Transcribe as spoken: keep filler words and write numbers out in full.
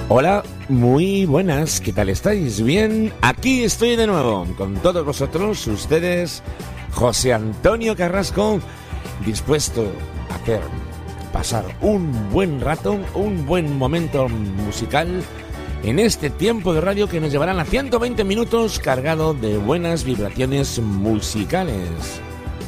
Hola, muy buenas, ¿qué tal estáis? ¿Bien? Aquí estoy de nuevo con todos vosotros, ustedes, José Antonio Carrasco, dispuesto a hacer pasar un buen rato, un buen momento musical en este tiempo de radio que nos llevarán a ciento veinte minutos cargado de buenas vibraciones musicales.